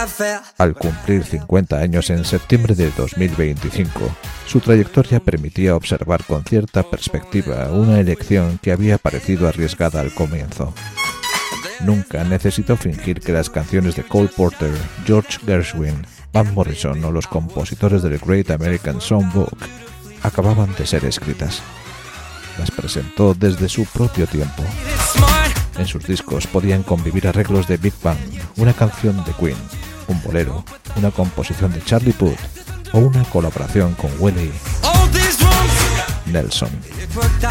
Al cumplir 50 años en septiembre de 2025, su trayectoria permitía observar con cierta perspectiva una elección que había parecido arriesgada al comienzo. Nunca necesitó fingir que las canciones de Cole Porter, George Gershwin, Van Morrison o los compositores del Great American Songbook acababan de ser escritas. Las presentó desde su propio tiempo. En sus discos podían convivir arreglos de Big Bang, una canción de Queen, un bolero, una composición de Charlie Puth o una colaboración con Willie Nelson.